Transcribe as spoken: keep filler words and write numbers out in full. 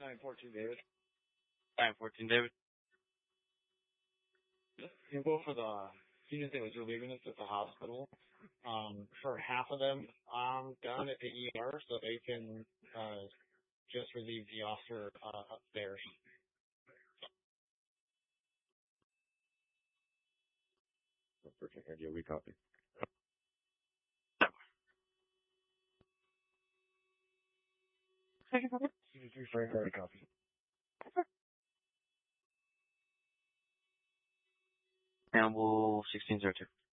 nine fourteen, David. nine fourteen, David. Info for the senior that was relieving us at the hospital. Um, for half of them, I'm down at the E R so they can uh, just relieve the officer uh, upstairs. Perfect idea. We copy. Three Frank already copy. Campbell sixteen zero two.